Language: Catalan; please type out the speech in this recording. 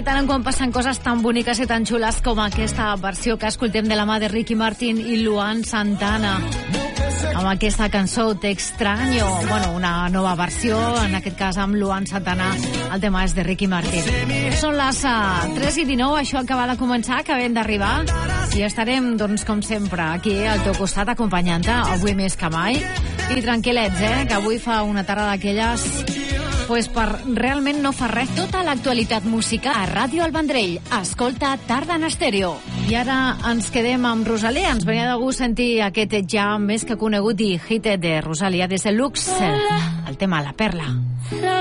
de tant en quan passen coses tan boniques i tan xules com aquesta versió que escoltem de la mà de Ricky Martin i Luan Santana. Amb aquesta cançó Te extraño, bueno, una nova versió, en aquest cas amb Luan Santana, el tema és de Ricky Martin. Són les 3:19, això acaba de començar, acabem d'arribar, i estarem, doncs, com sempre, aquí al teu costat acompanyant-te, avui més que mai, i tranquil·lets, que avui fa una tarda d'aquelles pues per realment no fa res. Tota l'actualitat musical a Ràdio El Vendrell. Escolta Tarda en Estèreo. I ara ens quedem amb Rosalía. Ens venia de gust sentir aquest ja més que conegut i hit de Rosalía des de Lux, el tema La Perla.